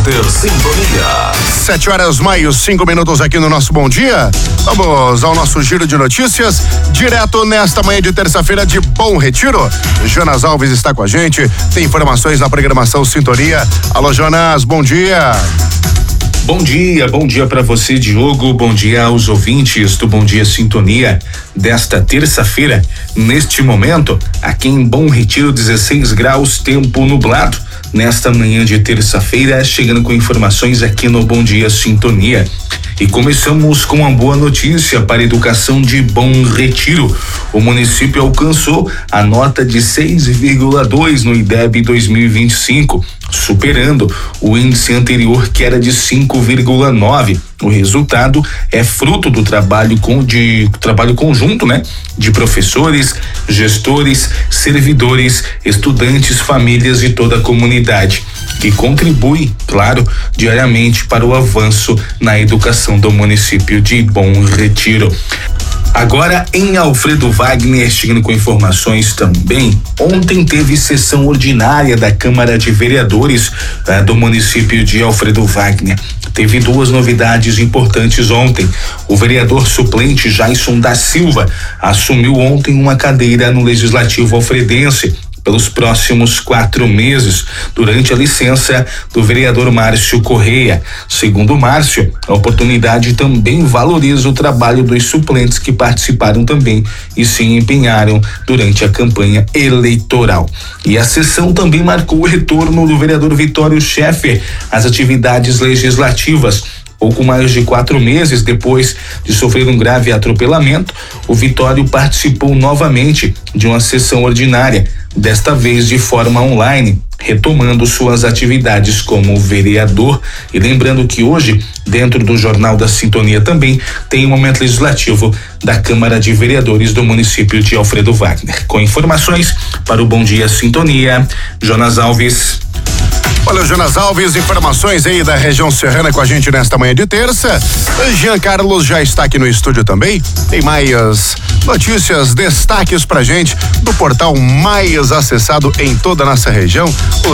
Super Sintonia. 7h05 aqui no nosso Bom Dia. Vamos ao nosso giro de notícias, direto nesta manhã de terça-feira de Bom Retiro. Jonas Alves está com a gente, tem informações na programação Sintonia. Alô, Jonas, bom dia. Bom dia para você, Diogo. Bom dia aos ouvintes do Bom Dia Sintonia desta terça-feira. Neste momento, aqui em Bom Retiro, 16 graus, tempo nublado. Nesta manhã de terça-feira, chegando com informações aqui no Bom Dia Sintonia. E começamos com uma boa notícia para a educação de Bom Retiro. O município alcançou a nota de 6,2 no IDEB 2025, superando o índice anterior, que era de 5,9. O resultado é fruto do trabalho conjunto, né? De professores, gestores, servidores, estudantes, famílias e toda a comunidade, que contribui, claro, diariamente para o avanço na educação do município de Bom Retiro. Agora em Alfredo Wagner, chegando com informações também. Ontem teve sessão ordinária da Câmara de Vereadores do município de Alfredo Wagner. Teve duas novidades importantes ontem. O vereador suplente Jason da Silva assumiu ontem uma cadeira no Legislativo alfredense pelos próximos 4 meses, durante a licença do vereador Márcio Correia. Segundo Márcio, a oportunidade também valoriza o trabalho dos suplentes que participaram também e se empenharam durante a campanha eleitoral. E a sessão também marcou o retorno do vereador Vitório Scheffer às atividades legislativas. Pouco mais de 4 meses depois de sofrer um grave atropelamento, o Vitório participou novamente de uma sessão ordinária, desta vez de forma online, retomando suas atividades como vereador. E lembrando que hoje, dentro do Jornal da Sintonia também, tem um momento legislativo da Câmara de Vereadores do município de Alfredo Wagner. Com informações para o Bom Dia Sintonia, Jonas Alves. Olha, Jonas Alves, informações aí da região serrana com a gente nesta manhã de terça. Jean Carlos já está aqui no estúdio também. Tem mais notícias, destaques pra gente do portal mais acessado em toda a nossa região, o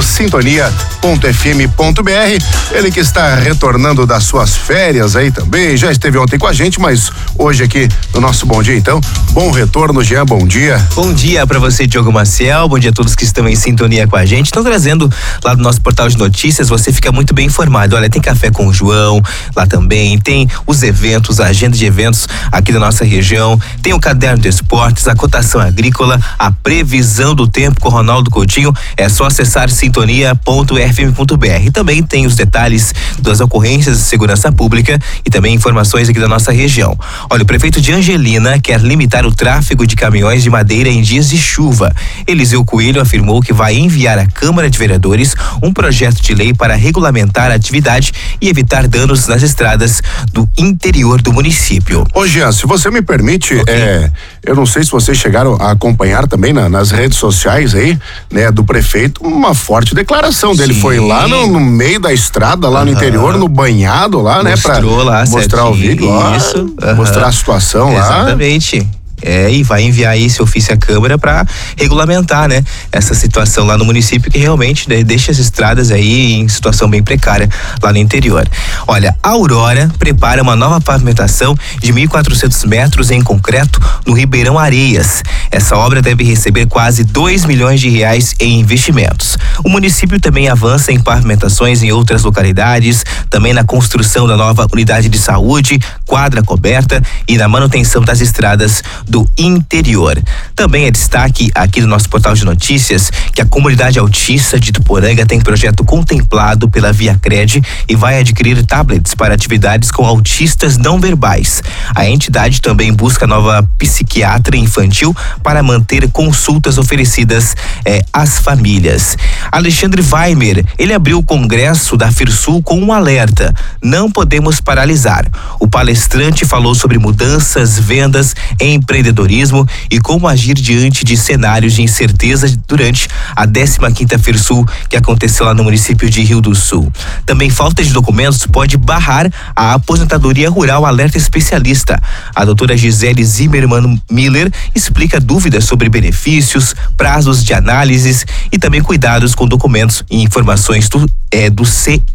sintonia.fm.br. Ele que está retornando das suas férias aí também, já esteve ontem com a gente, mas hoje aqui no nosso Bom Dia, então. Bom retorno, Jean, bom dia. Bom dia pra você, Diogo Maciel, bom dia a todos que estão em sintonia com a gente. Estão trazendo lá do nosso portal de notícias, você fica muito bem informado. Olha, tem café com o João lá também, tem os eventos, a agenda de eventos aqui da nossa região, tem o caderno de esportes, a cotação agrícola, a previsão do tempo com o Ronaldo Coutinho. É só acessar sintonia.fm.br. E também tem os detalhes das ocorrências de segurança pública e também informações aqui da nossa região. Olha, o prefeito de Angelina quer limitar o tráfego de caminhões de madeira em dias de chuva. Eliseu Coelho afirmou que vai enviar à Câmara de Vereadores um projeto de lei para regulamentar a atividade e evitar danos nas estradas do interior do município. Ô Jean, se você me permite, okay. Eu não sei se vocês chegaram a acompanhar também nas redes sociais aí, né, do prefeito, uma forte declaração dele. Sim. Foi lá no meio da estrada, lá no interior, no banhado lá, mostrou, né, pra mostrar certinho. O vídeo lá, mostrar a situação lá. Exatamente. E vai enviar esse ofício à Câmara para regulamentar, né, essa situação lá no município, que realmente, né, deixa as estradas aí em situação bem precária lá no interior. Olha, a Aurora prepara uma nova pavimentação de 1.400 metros em concreto no Ribeirão Areias. Essa obra deve receber quase R$2 milhões em investimentos. O município também avança em pavimentações em outras localidades, também na construção da nova unidade de saúde, quadra coberta e na manutenção das estradas do interior. Também é destaque aqui do nosso portal de notícias que a comunidade autista de Ituporanga tem projeto contemplado pela ViaCred e vai adquirir tablets para atividades com autistas não verbais. A entidade também busca nova psiquiatra infantil para manter consultas oferecidas às famílias. Alexandre Weimer, ele abriu o congresso da FIRSUL com um alerta: não podemos paralisar. O palestrante falou sobre mudanças, vendas, empreendedorismo e como agir diante de cenários de incerteza durante a 15ª FIRSUL, que aconteceu lá no município de Rio do Sul. Também falta de documentos pode barrar a aposentadoria rural, alerta especialista. A doutora Gisele Zimmermann Miller explica dúvidas sobre benefícios, prazos de análises e também cuidados com documentos e informações do